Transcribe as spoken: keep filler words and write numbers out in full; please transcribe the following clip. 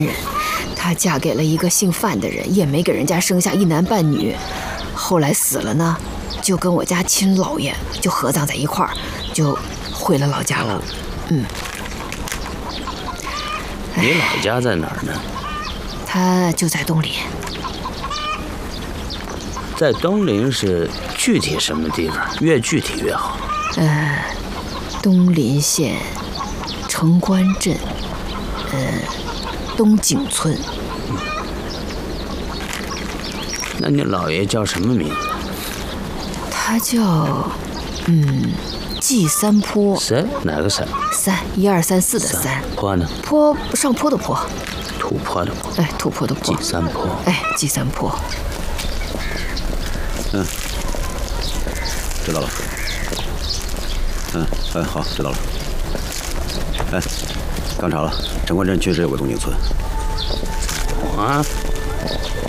人，她嫁给了一个姓范的人，也没给人家生下一男半女。后来死了呢，就跟我家亲姥爷就合葬在一块儿，就回了老家了。嗯。 你老家在哪儿呢？ 他就在东林。 在东林是具体什么地方？越具体越好。 呃，东林县城关镇，呃，东景村。 嗯、那你姥爷叫什么名字？ 他叫，嗯，季三坡。 三？哪个三？ 三，一二三四的三。 坡呢？ 坡，上坡的坡。 土坡的坡。 哎，土坡的坡。 季三坡。 哎，季三坡。 嗯，知道了。嗯，哎，好，知道了。哎，刚查了，城关镇确实有个东景村。 啊。